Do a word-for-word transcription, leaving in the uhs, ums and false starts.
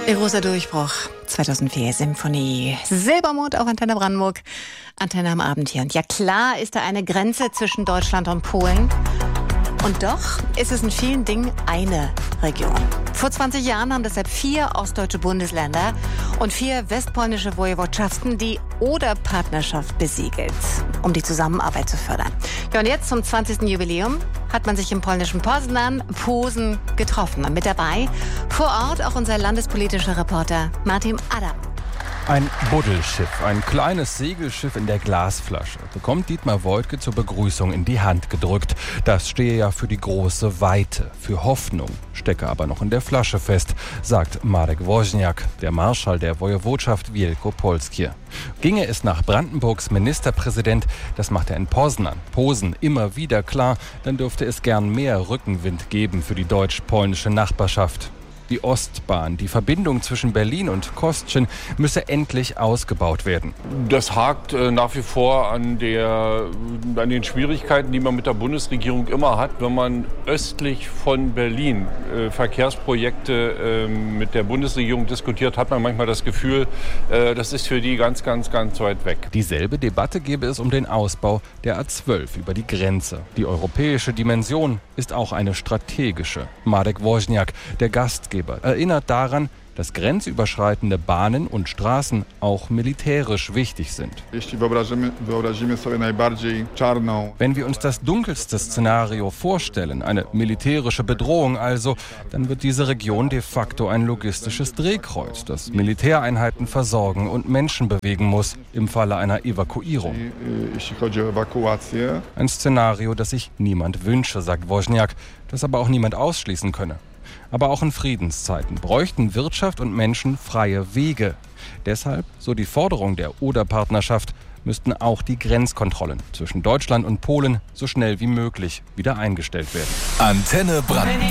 Großer Durchbruch, zweitausendvier, Symphonie, Silbermond auf Antenne Brandenburg, Antenne am Abend hier. Und ja klar ist da eine Grenze zwischen Deutschland und Polen. Und doch ist es in vielen Dingen eine Region. Vor zwanzig Jahren haben deshalb vier ostdeutsche Bundesländer und vier westpolnische Woiwodschaften die Oder-Partnerschaft besiegelt, um die Zusammenarbeit zu fördern. Ja, und jetzt zum zwanzigsten Jubiläum hat man sich im polnischen Poznan, Posen getroffen. Und mit dabei vor Ort auch unser landespolitischer Reporter Martin Adam. Ein Buddelschiff, ein kleines Segelschiff in der Glasflasche, bekommt Dietmar Woidke zur Begrüßung in die Hand gedrückt. Das stehe ja für die große Weite, für Hoffnung, stecke aber noch in der Flasche fest, sagt Marek Woźniak, der Marschall der Wojewodschaft Wielkopolskie. Ginge es nach Brandenburgs Ministerpräsident, das macht er in Poznan, Posen, immer wieder klar, dann dürfte es gern mehr Rückenwind geben für die deutsch-polnische Nachbarschaft. Die Ostbahn, die Verbindung zwischen Berlin und Kostrzyn, müsse endlich ausgebaut werden. Das hakt äh, nach wie vor an, der, an den Schwierigkeiten, die man mit der Bundesregierung immer hat. Wenn man östlich von Berlin äh, Verkehrsprojekte äh, mit der Bundesregierung diskutiert, hat man manchmal das Gefühl, äh, das ist für die ganz, ganz, ganz weit weg. Dieselbe Debatte gäbe es um den Ausbau der A zwölf über die Grenze. Die europäische Dimension ist auch eine strategische. Marek Woźniak, der Gastgeber, erinnert daran, dass grenzüberschreitende Bahnen und Straßen auch militärisch wichtig sind. Wenn wir uns das dunkelste Szenario vorstellen, eine militärische Bedrohung also, dann wird diese Region de facto ein logistisches Drehkreuz, das Militäreinheiten versorgen und Menschen bewegen muss im Falle einer Evakuierung. Ein Szenario, das sich niemand wünsche, sagt Woźniak, das aber auch niemand ausschließen könne. Aber auch in Friedenszeiten bräuchten Wirtschaft und Menschen freie Wege. Deshalb, so die Forderung der Oder-Partnerschaft, müssten auch die Grenzkontrollen zwischen Deutschland und Polen so schnell wie möglich wieder eingestellt werden. Antenne Brandenburg.